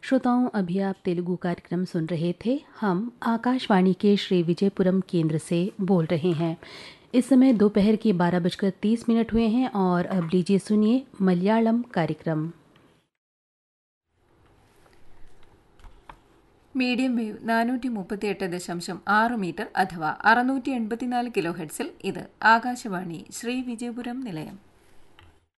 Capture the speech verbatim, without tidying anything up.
श्रोताओं, अभी आप तेलुगु कार्यक्रम सुन रहे थे। हम आकाशवाणी के श्री विजयपुरम केंद्र से बोल रहे हैं। इस समय दोपहर के बारह बजकर तीस मिनट हुए हैं और अब लीजिए सुनिए मलयालम कार्यक्रम। മീഡിയം വേവ് നാനൂറ്റി മുപ്പത്തിയെട്ട് ദശാംശം ആറ് മീറ്റർ അഥവാ അറുന്നൂറ്റി എൺപത്തിനാല് കിലോ ഹെഡ്സിൽ ഇത് ആകാശവാണി ശ്രീ വിജയപുരം നിലയം.